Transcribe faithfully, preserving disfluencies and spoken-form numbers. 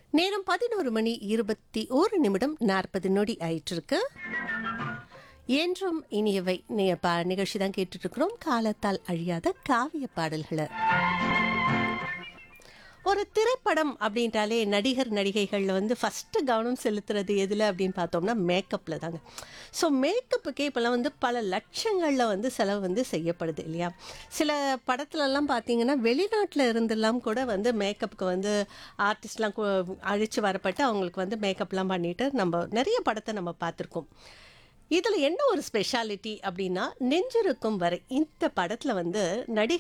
நேரம் பதினொரு மணி இருபத்தி ஒரு நிமிடம் நாற்பது நொடி ஆயிட்டிருக்கு. என்றும் இனியவை நீ- பா- நிகழ்ச்சி தான் கேட்டுட்டு இருக்கிறோம். காலத்தால் அழியாத காவிய பாடல்களை. ஒரு திரைப்படம் அப்படின்ட்டாலே நடிகர் நடிகைகளில் வந்து ஃபஸ்ட்டு கவனம் செலுத்துறது எதில் அப்படின்னு பார்த்தோம்னா மேக்கப்பில் தாங்க. ஸோ மேக்கப்புக்கே இப்போல்லாம் வந்து பல லட்சங்களில் வந்து செலவு வந்து செய்யப்படுது இல்லையா. சில படத்துலலாம் பார்த்தீங்கன்னா வெளிநாட்டில் இருந்தெல்லாம் கூட வந்து மேக்கப்புக்கு வந்து ஆர்டிஸ்ட்லாம் அழித்து வரப்பட்டு அவங்களுக்கு வந்து மேக்கப்லாம் பண்ணிட்டு நம்ம நிறைய படத்தை நம்ம பார்த்துருக்கோம். இதில் என்ன ஒரு ஸ்பெஷாலிட்டி அப்படின்னா நெஞ்சிருக்கும் வரை இந்த படத்தில் வந்து நடிகர்